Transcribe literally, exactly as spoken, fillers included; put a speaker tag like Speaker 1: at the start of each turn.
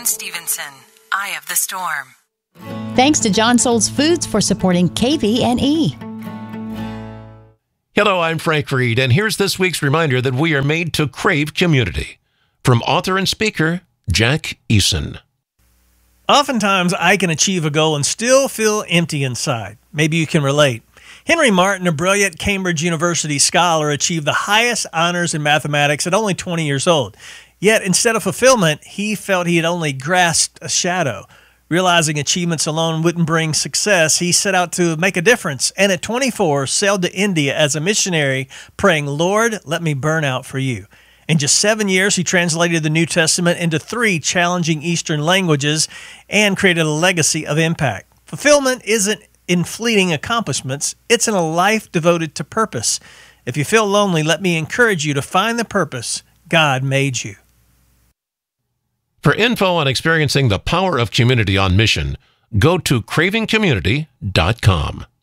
Speaker 1: Stevenson, Eye of the Storm.
Speaker 2: Thanks to John Souls Foods for supporting K V N E.
Speaker 3: Hello, I'm Frank Reed, and here's this week's reminder that we are made to crave community. From author and speaker, Jack Eason.
Speaker 4: Oftentimes, I can achieve a goal and still feel empty inside. Maybe you can relate. Henry Martin, a brilliant Cambridge University scholar, achieved the highest honors in mathematics at only twenty years old. Yet, instead of fulfillment, he felt he had only grasped a shadow. Realizing achievements alone wouldn't bring success, he set out to make a difference, and at twenty-four, sailed to India as a missionary, praying, "Lord, let me burn out for you." In just seven years, he translated the New Testament into three challenging Eastern languages and created a legacy of impact. Fulfillment isn't in fleeting accomplishments, it's in a life devoted to purpose. If you feel lonely, let me encourage you to find the purpose God made you.
Speaker 3: For info on experiencing the power of community on mission, go to craving community dot com.